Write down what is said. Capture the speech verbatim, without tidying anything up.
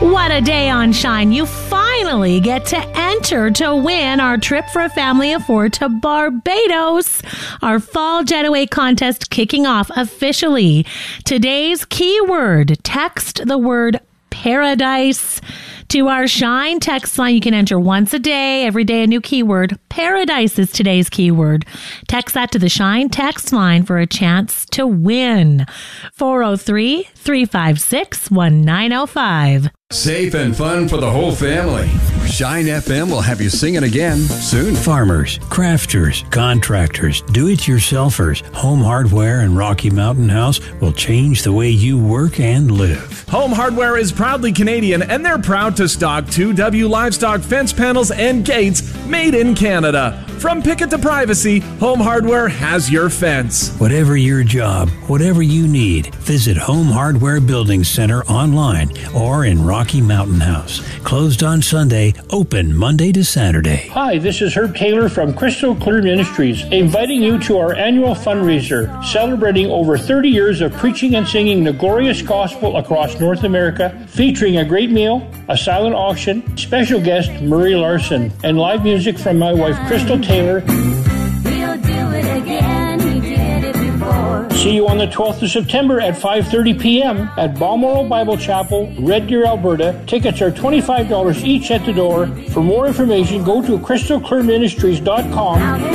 What a day on Shine. You finally get to enter to win our trip for a family of four to Barbados. Our fall Jetaway contest kicking off officially. Today's keyword, text the word paradise to our Shine text line. You can enter once a day, every day a new keyword. Paradise is today's keyword. Text that to the Shine text line for a chance to win. four oh three, three five six, one nine oh five. Safe and fun for the whole family. Shine F M will have you singing again soon. Farmers, crafters, contractors, do-it-yourselfers, Home Hardware and Rocky Mountain House will change the way you work and live. Home Hardware is proudly Canadian, and they're proud to stock two W Livestock fence panels and gates made in Canada. From picket to privacy, Home Hardware has your fence. Whatever your job, whatever you need, visit Home Hardware Building Center online or in Rocky Mountain House. Closed on Sunday, open Monday to Saturday. Hi, this is Herb Taylor from Crystal Clear Ministries, inviting you to our annual fundraiser, celebrating over thirty years of preaching and singing the glorious gospel across North America, featuring a great meal, a silent auction, special guest Murray Larson, and live music from my wife Crystal Taylor. We'll do it again, we did it before. See you on the twelfth of September at five thirty p.m. at Balmoral Bible Chapel, Red Deer, Alberta. Tickets are twenty-five dollars each at the door. For more information, go to crystal clear ministries dot com.